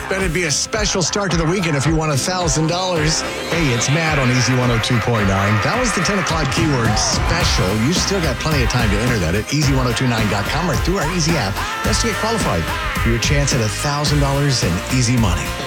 Bet it'd be a special start to the weekend if you won $1,000. Hey, it's Matt on Easy 102.9. That was the 10 o'clock keyword special. You still got plenty of time to enter that at easy1029.com or through our Easy app. Just to get qualified for your chance at $1,000 in easy money.